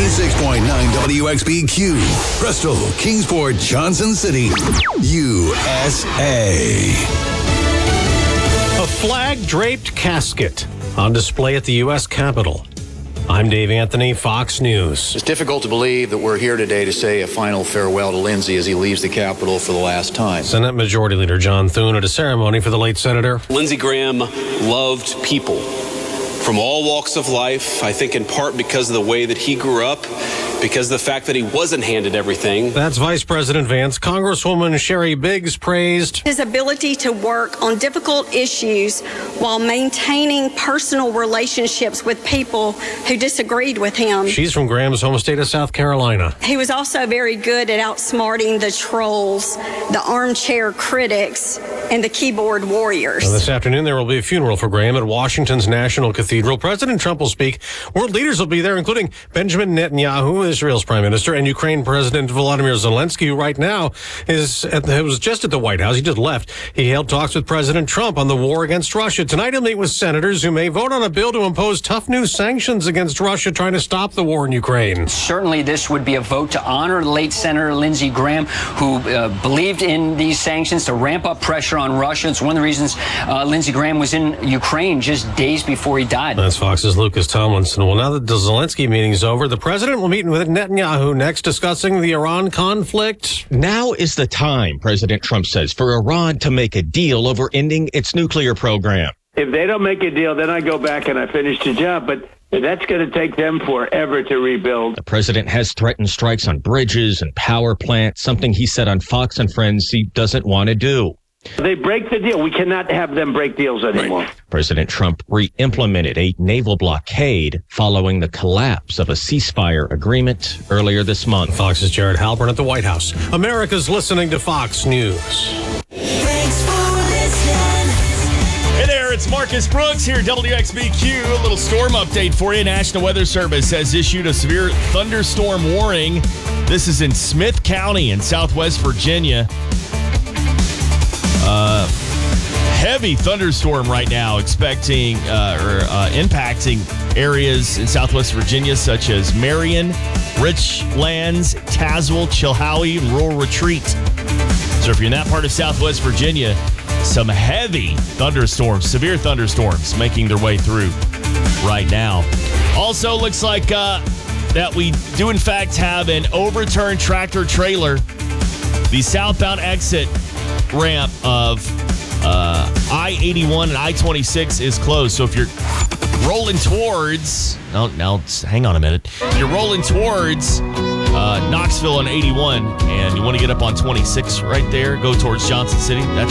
96.9 WXBQ, Bristol, Kingsport, Johnson City, USA. A flag-draped casket on display at the U.S. Capitol. I'm Dave Anthony, Fox News. It's difficult to believe that we're here today to say a final farewell to Lindsey as he leaves the Capitol for the last time. Senate Majority Leader John Thune at a ceremony for the late senator. Lindsey Graham loved people from all walks of life, I think in part because of the way that he grew up, because of the fact that he wasn't handed everything. That's Vice President Vance. Congresswoman Sherry Biggs praised his ability to work on difficult issues while maintaining personal relationships with people who disagreed with him. She's from Graham's home state of South Carolina. He was also very good at outsmarting the trolls, the armchair critics, and the keyboard warriors. Now, this afternoon, there will be a funeral for Graham at Washington's National Cathedral. President Trump will speak. World leaders will be there, including Benjamin Netanyahu, Israel's prime minister, and Ukraine President Volodymyr Zelensky, who right now was just at the White House. He just left. He held talks with President Trump on the war against Russia. Tonight, he'll meet with senators who may vote on a bill to impose tough new sanctions against Russia, trying to stop the war in Ukraine. Certainly, this would be a vote to honor late Senator Lindsey Graham, who believed in these sanctions to ramp up pressure on Russia. It's one of the reasons Lindsey Graham was in Ukraine just days before he died. That's Fox's Lucas Tomlinson. Well, now that the Zelensky meeting's over, the president will meet with Netanyahu next, discussing the Iran conflict. Now is the time, President Trump says, for Iran to make a deal over ending its nuclear program. If they don't make a deal, then I go back and I finish the job. But that's going to take them forever to rebuild. The president has threatened strikes on bridges and power plants, something he said on Fox and Friends he doesn't want to do. They break the deal. We cannot have them break deals anymore. Right. President Trump re-implemented a naval blockade following the collapse of a ceasefire agreement earlier this month. Fox's Jared Halpern at the White House. America's listening to Fox News. Thanks for listening. Hey there, it's Marcus Brooks here at WXBQ. A little storm update for you. National Weather Service has issued a severe thunderstorm warning. This is in Smith County in Southwest Virginia. Heavy thunderstorm right now expecting impacting areas in Southwest Virginia such as Marion, Richlands, Tazewell, Chilhowie, and Rural Retreat. So if you're in that part of Southwest Virginia, some heavy thunderstorms, severe thunderstorms making their way through right now. Also looks like that we do in fact have an overturned tractor trailer. The southbound exit ramp of I-81 and I-26 is closed. So if you're rolling towards, now hang on a minute. If you're rolling towards Knoxville on 81 and you want to get up on 26 right there, go towards Johnson City, that's